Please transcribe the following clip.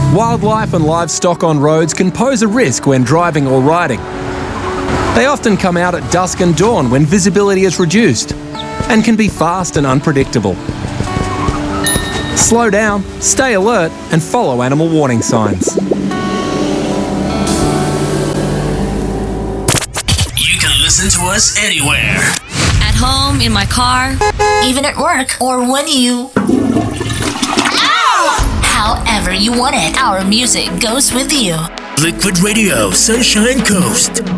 Wildlife and livestock on roads can pose a risk when driving or riding. They often come out at dusk and dawn when visibility is reduced and can be fast and unpredictable. Slow down, stay alert, and follow animal warning signs. You can listen to us anywhere. At home, in my car, even at work, or when you... However you want it, our music goes with you. Liquid Radio, Sunshine Coast.